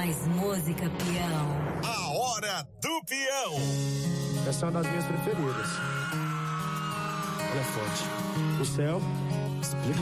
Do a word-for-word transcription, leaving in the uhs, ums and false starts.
Mais música, peão. A hora do peão. Essa é uma das minhas preferidas. Ela é forte. O céu explica